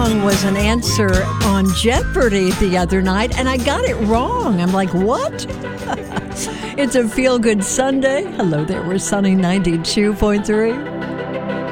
song was an answer on Jeopardy the other night, and I got it wrong. I'm like, what? It's a feel-good Sunday. Hello there, we're Sunny 92.3.